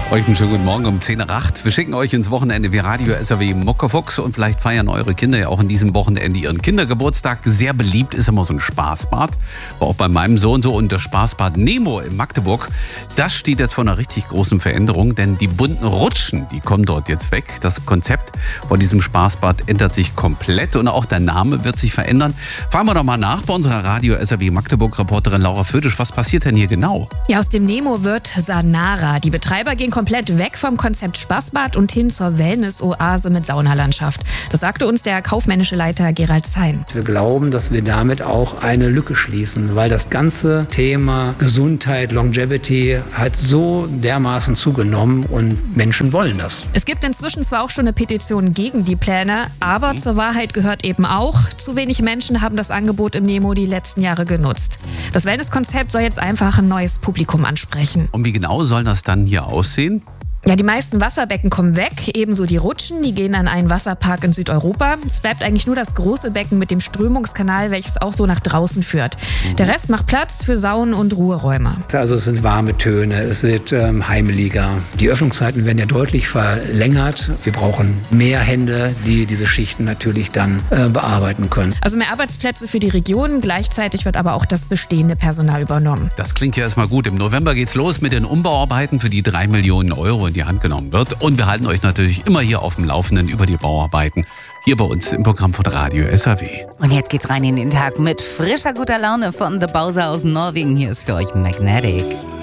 Euch einen schönen guten Morgen um 10 nach 8. Wir schicken euch ins Wochenende wie Radio SAW Muckefuchs und vielleicht feiern eure Kinder ja auch in diesem Wochenende ihren Kindergeburtstag. Sehr beliebt ist immer so ein Spaßbad. War auch bei meinem Sohn so. Und das Spaßbad Nemo in Magdeburg, das steht jetzt vor einer richtig großen Veränderung, denn die bunten Rutschen, die kommen dort jetzt weg. Das Konzept von diesem Spaßbad ändert sich komplett und auch der Name wird sich verändern. Fragen wir doch mal nach bei unserer Radio SAW Magdeburg-Reporterin Laura Födisch. Was passiert denn hier genau? Ja, aus dem Nemo wird Sanara. Die Betreiber gehen komplett weg vom Konzept Spaßbad und hin zur Wellness-Oase mit Saunalandschaft. Das sagte uns der kaufmännische Leiter Gerald Zein. Wir glauben, dass wir damit auch eine Lücke schließen, weil das ganze Thema Gesundheit, Longevity hat so dermaßen zugenommen und Menschen wollen das. Es gibt inzwischen zwar auch schon eine Petition gegen die Pläne, aber zur Wahrheit gehört eben auch, zu wenig Menschen haben das Angebot im Nemo die letzten Jahre genutzt. Das Wellness-Konzept soll jetzt einfach ein neues Publikum ansprechen. Und wie genau soll das dann hier aussehen? Ja, die meisten Wasserbecken kommen weg, ebenso die Rutschen, die gehen an einen Wasserpark in Südeuropa. Es bleibt eigentlich nur das große Becken mit dem Strömungskanal, welches auch so nach draußen führt. Der Rest macht Platz für Saunen und Ruheräume. Also es sind warme Töne, es wird heimeliger. Die Öffnungszeiten werden ja deutlich verlängert. Wir brauchen mehr Hände, die diese Schichten natürlich dann bearbeiten können. Also mehr Arbeitsplätze für die Region, gleichzeitig wird aber auch das bestehende Personal übernommen. Das klingt ja erstmal gut. Im November geht's los mit den Umbauarbeiten, für die 3 Millionen Euro in die Hand genommen wird. Und wir halten euch natürlich immer hier auf dem Laufenden über die Bauarbeiten. Hier bei uns im Programm von Radio SAW. Und jetzt geht's rein in den Tag mit frischer guter Laune von The Bowser aus Norwegen. Hier ist für euch Magnetic.